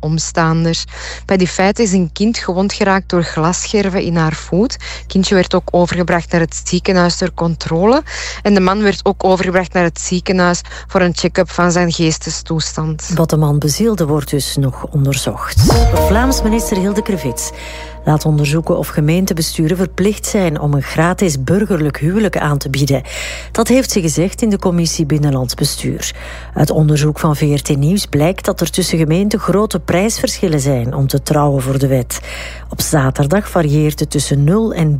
omstaanders. Bij die feiten is een kind gewond geraakt door glasscherven in haar voet. Het kindje werd ook overgebracht naar het ziekenhuis ter controle. En de man werd ook overgebracht naar het ziekenhuis voor een check-up van zijn geestestoestand. Wat de man bezielde wordt dus nog onderzocht. Vlaams minister Hilde Krevits laat onderzoeken of gemeentebesturen verplicht zijn om een gratis burgerlijk huwelijk aan te bieden. Dat heeft ze gezegd in de commissie Binnenlands Bestuur. Uit onderzoek van VRT Nieuws blijkt dat er tussen gemeenten grote prijsverschillen zijn om te trouwen voor de wet. Op zaterdag varieert het tussen 0 en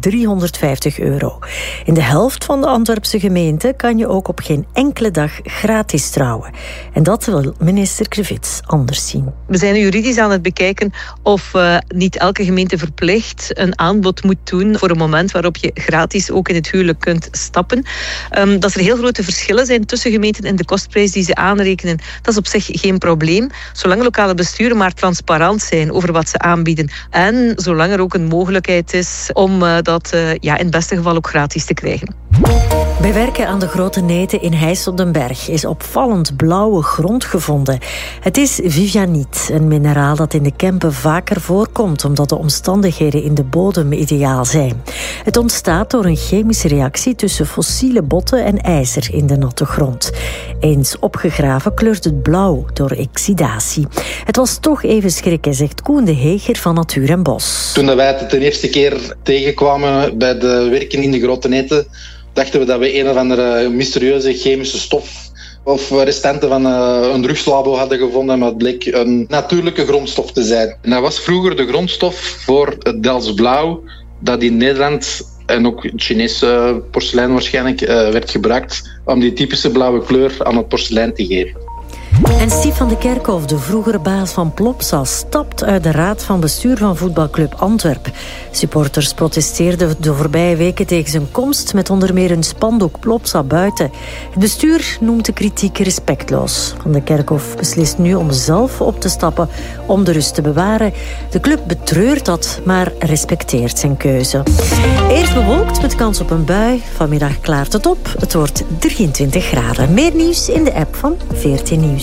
€350. In de helft van de Antwerpse gemeenten kan je ook op geen enkele dag gratis trouwen. En dat wil minister Krevits anders zien. We zijn juridisch aan het bekijken of niet elke gemeente verplicht een aanbod moet doen voor een moment waarop je gratis ook in het huwelijk kunt stappen. Dat er heel grote verschillen zijn tussen gemeenten in de kostprijs die ze aanrekenen, dat is op zich geen probleem. Zolang lokale besturen maar transparant zijn over wat ze aanbieden en zolang er ook een mogelijkheid is om dat in het beste geval ook gratis te krijgen. Bij werken aan de Grote Neten in Heijs op den Berg is opvallend blauwe grond gevonden. Het is vivianiet, een mineraal dat in de Kempen vaker voorkomt omdat de omstandigheden in de bodem ideaal zijn. Het ontstaat door een chemische reactie tussen fossiele botten en ijzer in de natte grond. Eens opgegraven kleurt het blauw door oxidatie. Het was toch even schrikken, zegt Koen de Heger van Natuur en Bos. Toen wij het de eerste keer tegenkwamen bij de werken in de Grote Neten, dachten we dat we een of andere mysterieuze chemische stof of restanten van een drugslabo hadden gevonden, maar het bleek een natuurlijke grondstof te zijn. En dat was vroeger de grondstof voor het Delfts blauw, dat in Nederland en ook het Chinese porselein waarschijnlijk werd gebruikt om die typische blauwe kleur aan het porselein te geven. En Stief van de Kerkhof, de vroegere baas van Plopsa, stapt uit de raad van bestuur van voetbalclub Antwerp. Supporters protesteerden de voorbije weken tegen zijn komst met onder meer een spandoek Plopsa buiten. Het bestuur noemt de kritiek respectloos. Van de Kerkhof beslist nu om zelf op te stappen om de rust te bewaren. De club betreurt dat, maar respecteert zijn keuze. Eerst bewolkt met kans op een bui. Vanmiddag klaart het op. Het wordt 23 graden. Meer nieuws in de app van VRT Nieuws.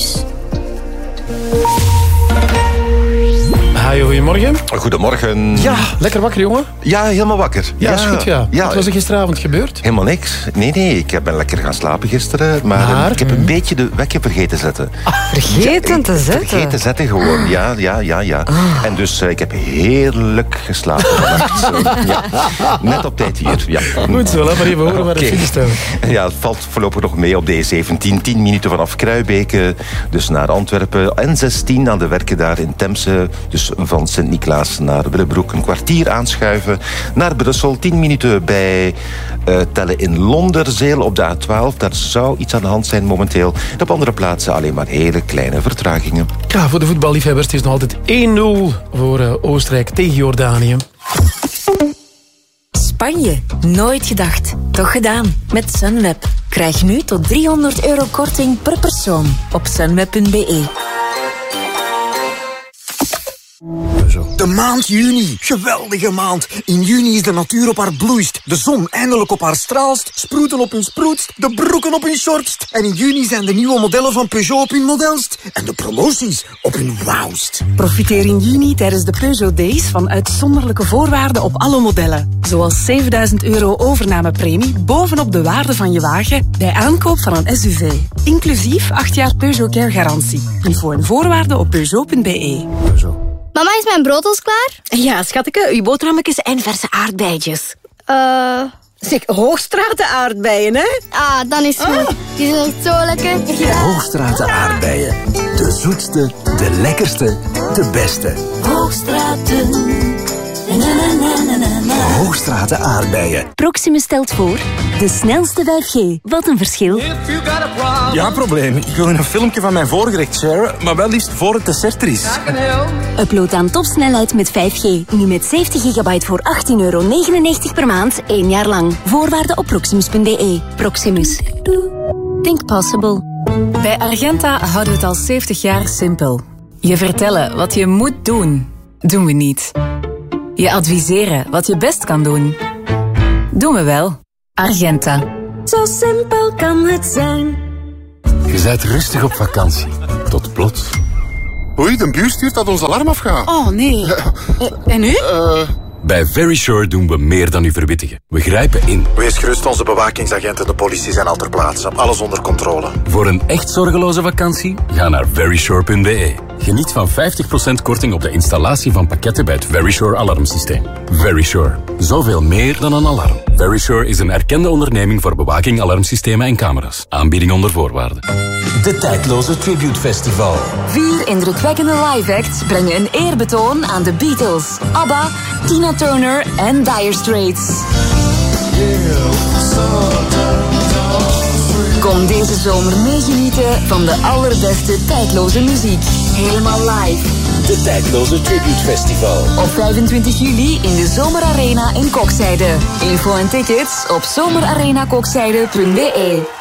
Hi, goedemorgen. Goedemorgen. Ja, lekker wakker, jongen. Ja, helemaal wakker. Ja, is goed, ja. Wat was er gisteravond gebeurd? Helemaal niks. Nee, ik ben lekker gaan slapen gisteren, maar ik heb een beetje de wekker vergeten te zetten. Vergeten te zetten? Vergeten te zetten gewoon, ja. En dus ik heb heerlijk geslapen vannacht. Net op tijd hier, ja. Goed zo, laat maar even horen waar de files staan. Ja, het valt voorlopig nog mee op de E17. 10 minuten vanaf Kruibeke, dus naar Antwerpen. En 16 aan de werken daar in Temse, dus van Sint-Niklaas naar Willebroek. Een kwartier aanschuiven naar Brussel. 10 minuten bij tellen in Londerzeel op de A12. Daar zou iets aan de hand zijn momenteel. En op andere plaatsen alleen maar hele kleine vertragingen. Ja, voor de voetballiefhebbers het is nog altijd 1-0 voor Oostenrijk tegen Jordanië. Spanje, nooit gedacht. Toch gedaan. Met Sunweb. Krijg nu tot €300 korting per persoon op sunweb.be. De maand juni. Geweldige maand. In juni is de natuur op haar bloeist. De zon eindelijk op haar straalst. Sproeten op hun sproetst. De broeken op hun shortst. En in juni zijn de nieuwe modellen van Peugeot op hun modelst. En de promoties op hun wauwst. Profiteer in juni tijdens de Peugeot Days van uitzonderlijke voorwaarden op alle modellen. Zoals €7.000 overnamepremie bovenop de waarde van je wagen bij aankoop van een SUV. Inclusief 8 jaar Peugeot Care garantie. Info en voorwaarden op Peugeot.be. Mama, is mijn brood al klaar? Ja, schatje, uw boterhammetjes en verse aardbeidjes. Zeg, Hoogstraten aardbeien, hè? Ah, dan is het goed. Die zijn echt zo lekker. Ja. Hoogstraten aardbeien. De zoetste, de lekkerste, de beste. Hoogstraten. Hoogstraten aardbeien. Proximus stelt voor de snelste 5G. Wat een verschil. Ja, probleem. Ik wil een filmpje van mijn voorgerecht sharen, maar wel liefst voor het dessert er is. Upload aan topsnelheid met 5G. Nu met 70 gigabyte voor €18,99 per maand, 1 jaar lang. Voorwaarden op proximus.be. Proximus. Think possible. Bij Argenta houden we het al 70 jaar simpel. Je vertellen wat je moet doen, doen we niet. Je adviseren wat je best kan doen, doen we wel. Argenta. Zo simpel kan het zijn. Je bent rustig op vakantie. Tot plots. Oei, de buur stuurt dat ons alarm afgaat. Oh, nee. En nu? Bij Verisure doen we meer dan u verwittigen. We grijpen in. Wees gerust, onze bewakingsagenten en de politie zijn al ter plaatse. Alles onder controle. Voor een echt zorgeloze vakantie, ga naar verisure.be. Geniet van 50% korting op de installatie van pakketten bij het Verisure alarmsysteem. Verisure. Zoveel meer dan een alarm. Verisure is een erkende onderneming voor bewaking, alarmsystemen en camera's. Aanbieding onder voorwaarden. De tijdloze Tribute Festival. 4 indrukwekkende live acts brengen een eerbetoon aan de Beatles, ABBA, Tina Turner en Dire Straits. Kom deze zomer meegenieten van de allerbeste tijdloze muziek. Helemaal live. De tijdloze Tribute Festival. Op 25 juli in de Zomerarena in Kokzijde. Info en tickets op zomerarenakokzijde.be.